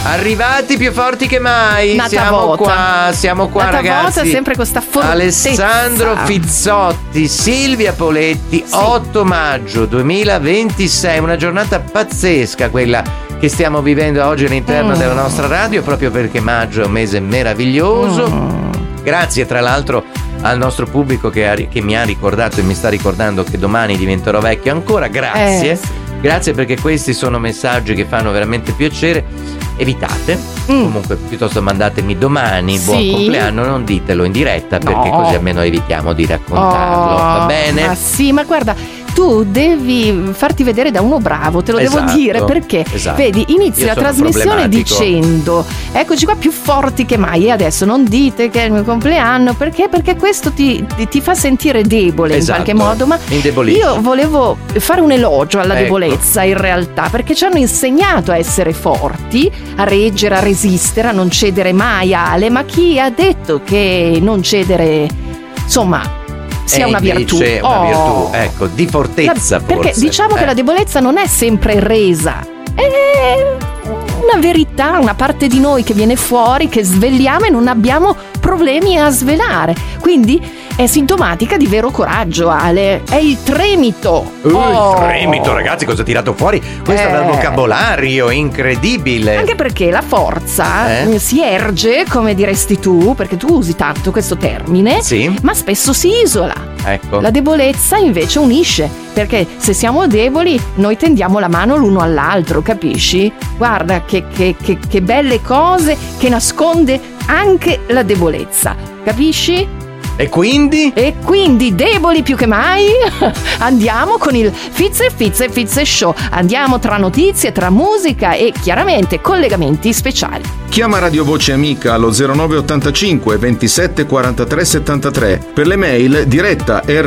Arrivati più forti che mai. Siamo qua, ragazzi. È sempre questa fortezza. Alessandro Fizzotti, Silvia Poletti, sì. 8 maggio 2026, una giornata pazzesca quella che stiamo vivendo oggi all'interno della nostra radio, proprio perché maggio è un mese meraviglioso. Grazie tra l'altro al nostro pubblico che mi ha ricordato e mi sta ricordando che domani diventerò vecchio ancora. Grazie. Sì. Grazie, perché questi sono messaggi che fanno veramente piacere. Evitate, comunque piuttosto mandatemi domani buon compleanno, non ditelo in diretta, perché così almeno evitiamo di raccontarlo, va bene? Ma sì, ma guarda, tu devi farti vedere da uno bravo, te lo devo dire, perché vedi, inizi la trasmissione dicendo eccoci qua più forti che mai, e adesso non dite che è il mio compleanno, perché questo ti fa sentire debole in qualche modo, ma io volevo fare un elogio alla debolezza in realtà, perché ci hanno insegnato a essere forti, a reggere, a resistere, a non cedere mai, Ale, ma chi ha detto che non cedere, insomma, sia una virtù? È una virtù, ecco, di fortezza, perché diciamo che la debolezza non è sempre resa, è una verità, una parte di noi che viene fuori, che svegliamo e non abbiamo problemi a svelare, quindi è sintomatica di vero coraggio, Ale. È il tremito. Il tremito, ragazzi, cosa ha tirato fuori? Questo dal vocabolario, incredibile. Anche perché la forza si erge, come diresti tu, perché tu usi tanto questo termine, ma spesso si isola. Ecco. La debolezza invece unisce, perché se siamo deboli noi tendiamo la mano l'uno all'altro, capisci? Guarda che belle cose che nasconde anche la debolezza, capisci? E quindi? Deboli più che mai, andiamo con il Fizz Show. Andiamo tra notizie, tra musica e chiaramente collegamenti speciali. Chiama Radio Voce Amica allo 0985 27 43 73. Per le mail diretta